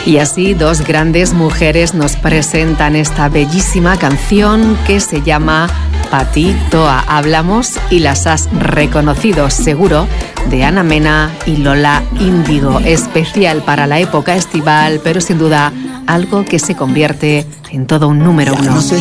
Y así dos grandes mujeres nos presentan esta bellísima canción que se llama Pa' ti, Toa. Hablamos, y las has reconocido seguro, de Ana Mena y Lola Índigo. Especial para la época estival, pero sin duda algo que se convierte en todo un número uno. No sé